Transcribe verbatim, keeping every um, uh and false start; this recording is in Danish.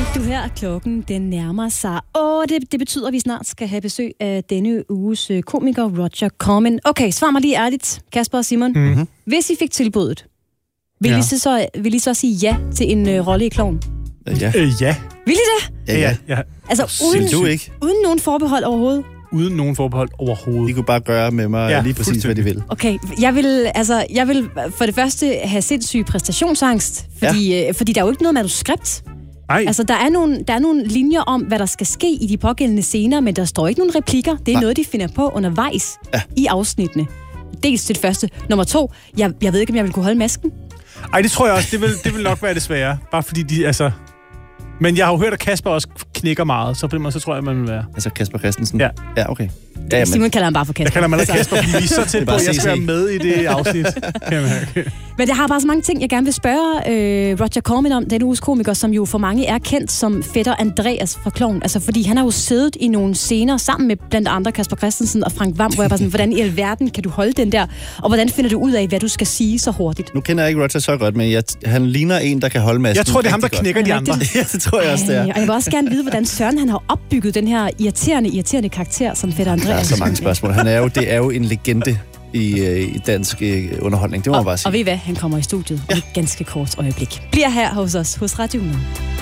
Du her, klokken den nærmer sig otte. Det betyder, at vi snart skal have besøg af denne uges komiker Roger Corman. Okay, svar mig lige ærligt, Kasper og Simon. Mm-hmm. Hvis I fik tilbuddet, vil, Ja. I, så, så, vil I så sige ja til en uh, rolle i Klovn? Ja. Øh, ja. Vil I det? Ja, ja. ja. Altså uden, Siger du ikke? uden nogen forbehold overhovedet? Uden nogen forbehold De overhovedet. kunne bare gøre med mig Ja, ja, lige præcis, hvad de vil. Okay, jeg vil, altså, jeg vil for det første have sindssyg præstationsangst, fordi, ja. øh, fordi der er jo ikke noget manuskript. Nej, Altså, der er, nogle, der er nogle linjer om, hvad der skal ske i de pågældende scener, men der står ikke nogen replikker. Det er Nej. noget, de finder på undervejs Ja. i afsnittene. Dels til det første. Nummer to, jeg, jeg ved ikke, om jeg vil kunne holde masken. Ej, det tror jeg også, det vil, det vil nok være det svære. Bare fordi de, altså... Men jeg har jo hørt, at Kasper også knækker meget, så på den måde, så tror jeg, man vil være. Altså Kasper Christensen? Ja. Ja, okay. Ja, jamen, Simon kalder ham bare for Kasper. Jeg kalder mig da Kasper, fordi vi er så tæt på, bare at jeg skal C C. være med i det afsnit. Kan jeg mærke. Men jeg har bare så mange ting, jeg gerne vil spørge øh, Roger Corman om, den uges komiker, som jo for mange er kendt som fætter Andreas fra Klovn. Altså, fordi han har jo siddet i nogle scener sammen med blandt andre Kasper Christensen og Frank Hvam, hvor jeg bare sådan, hvordan i alverden kan du holde den der? Og hvordan finder du ud af, hvad du skal sige så hurtigt? nu kender jeg ikke Roger så godt, men jeg, han ligner en, der kan holde masken. Jeg tror, det er ham, der rigtig knækker de andre. godt. Ja, det tror jeg også, det er. Ej, og jeg vil også gerne vide, hvordan Søren han har opbygget den her irriterende, irriterende karakter som fætter Andreas. Der er så mange spørgsmål. Han er jo, det er jo en legende i, øh, i dansk øh, underholdning, det må man bare Og, sige. og ved I hvad? Han kommer i studiet om et ganske kort øjeblik. Bliver her hos os, hos Radio hundrede.